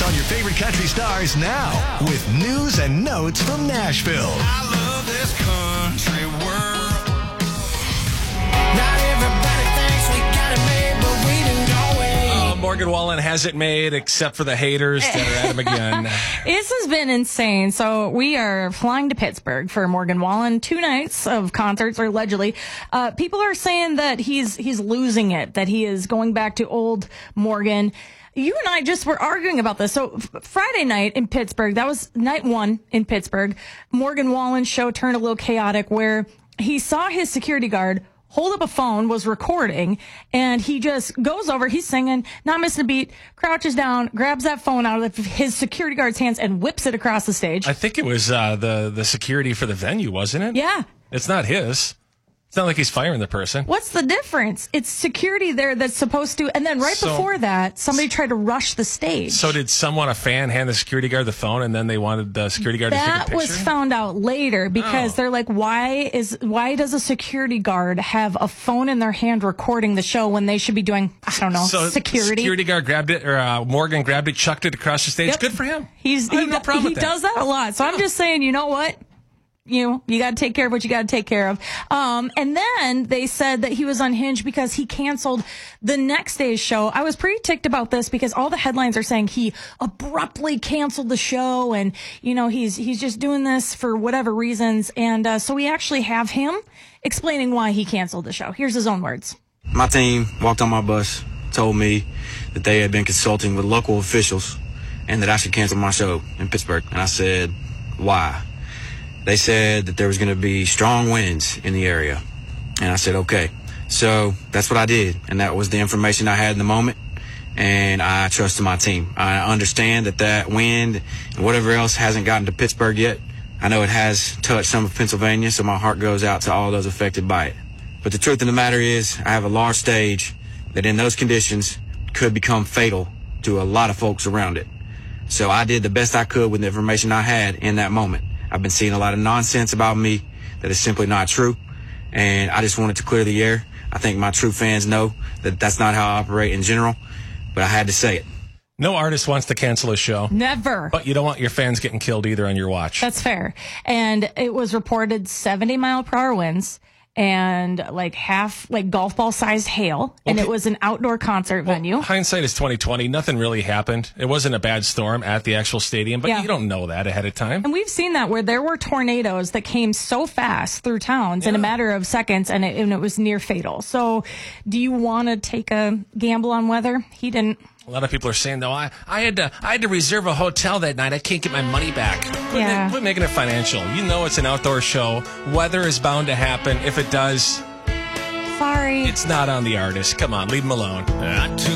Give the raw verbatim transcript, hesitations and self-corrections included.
on your favorite country stars now with news and notes from Nashville. I love this country world. Not everybody thinks we got it made, but we do, don't we? Uh, Morgan Wallen has it made, except for the haters that are at him again. This has been insane. So we are flying to Pittsburgh for Morgan Wallen. Two nights of concerts, or allegedly. Uh, people are saying that he's he's losing it, that he is going back to old Morgan. You and I just were arguing about this. So f- Friday night in Pittsburgh, that was night one in Pittsburgh. Morgan Wallen's show turned a little chaotic where he saw his security guard hold up a phone, was recording, and he just goes over, he's singing, not missing a beat, crouches down, grabs that phone out of his security guard's hands and whips it across the stage. I think it was uh, the, the security for the venue, wasn't it? Yeah. It's not his. It's not like he's firing the person. What's the difference? It's security there that's supposed to, and then right So- before that, somebody tried to rush the stage. So did someone, a fan, hand the security guard the phone, and then they wanted the security guard to take a That picture? was found out later because Oh. they're like, why is why does a security guard have a phone in their hand recording the show when they should be doing, I don't know, So security? security guard grabbed it, or uh, Morgan grabbed it, chucked it across the stage. Yep. Good for him. He's I have he, no problem he with that. does that a lot. So I'm just saying, you know what? You know, you got to take care of what you got to take care of. Um, and then they said that he was unhinged because he canceled the next day's show. I was pretty ticked about this because all the headlines are saying he abruptly canceled the show, and you know he's he's just doing this for whatever reasons. And uh, so we actually have him explaining why he canceled the show. Here's his own words. My team walked on my bus, told me that they had been consulting with local officials and that I should cancel my show in Pittsburgh. And I said, why? They said that there was going to be strong winds in the area. And I said, okay. So that's what I did. And that was the information I had in the moment. And I trusted my team. I understand that that wind and whatever else hasn't gotten to Pittsburgh yet. I know it has touched some of Pennsylvania, so my heart goes out to all those affected by it. But the truth of the matter is, I have a large stage that in those conditions could become fatal to a lot of folks around it. So I did the best I could with the information I had in that moment. I've been seeing a lot of nonsense about me that is simply not true, and I just wanted to clear the air. I think my true fans know that that's not how I operate in general, but I had to say it. No artist wants to cancel a show. Never. But you don't want your fans getting killed either on your watch. That's fair. And it was reported seventy mile per hour winds and like half like golf ball sized hail. And Okay. it was an outdoor concert venue. Hindsight is twenty twenty. Nothing really happened. It wasn't a bad storm at the actual stadium, but Yeah. you don't know that ahead of time. And we've seen that where there were tornadoes that came so fast through towns in a matter of seconds, and it, and it was near fatal. So do you want to take a gamble on weather? He didn't. A lot of people are saying, though, I, I had to I had to reserve a hotel that night. I can't get my money back. Quit, Yeah. ma- quit making it financial. You know it's an outdoor show. Weather is bound to happen. If it does, Sorry. it's not on the artist. Come on, leave him alone. I took